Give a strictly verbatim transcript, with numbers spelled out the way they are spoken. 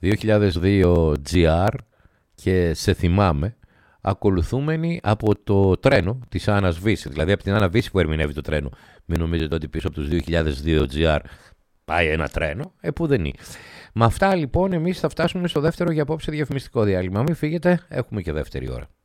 δύο χιλιάδες δύο τζι αρ και σε θυμάμαι, ακολουθούμενοι από το τρένο της Άννας Βύση. Δηλαδή από την Άννα Βύση που ερμηνεύει το τρένο. Μην νομίζετε ότι πίσω από τους δύο χιλιάδες δύο τζι αρ πάει ένα τρένο, ε, που δεν είναι. Με αυτά λοιπόν εμείς θα φτάσουμε στο δεύτερο για απόψε διαφημιστικό διάλειμμα. Μην φύγετε, έχουμε και δεύτερη ώρα.